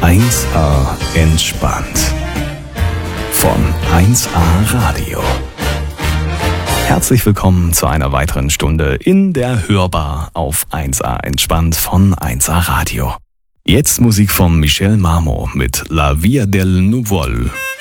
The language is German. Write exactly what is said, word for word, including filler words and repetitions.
eins a entspannt. Von eins a Radio. Herzlich willkommen zu einer weiteren Stunde in der Hörbar auf eins a entspannt von eins a Radio. Jetzt Musik von Michel Mamo mit La Via del Nuvol.